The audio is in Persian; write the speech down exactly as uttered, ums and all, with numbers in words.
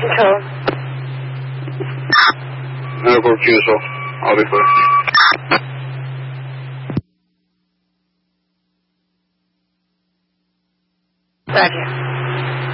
اینطور. Airport Q S O. I'll be clear. بله.